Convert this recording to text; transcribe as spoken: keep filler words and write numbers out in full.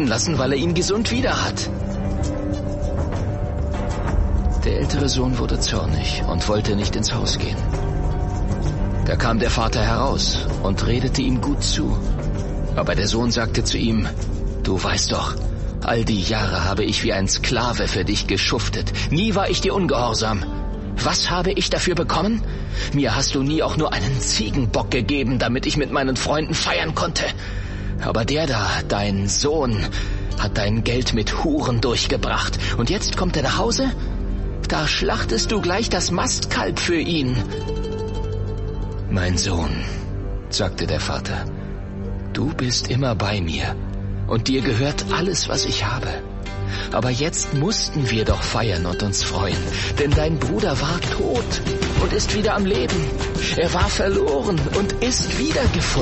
leben lassen, weil er ihn gesund wieder hat. Der ältere Sohn wurde zornig und wollte nicht ins Haus gehen. Da kam der Vater heraus und redete ihm gut zu. Aber der Sohn sagte zu ihm: Du weißt doch, all die Jahre habe ich wie ein Sklave für dich geschuftet. Nie war ich dir ungehorsam. Was habe ich dafür bekommen? Mir hast du nie auch nur einen Ziegenbock gegeben, damit ich mit meinen Freunden feiern konnte. Aber der da, dein Sohn, hat dein Geld mit Huren durchgebracht. Und jetzt kommt er nach Hause? Da schlachtest du gleich das Mastkalb für ihn. Mein Sohn, sagte der Vater, du bist immer bei mir und dir gehört alles, was ich habe. Aber jetzt mussten wir doch feiern und uns freuen, denn dein Bruder war tot und ist wieder am Leben. Er war verloren und ist wiedergefunden.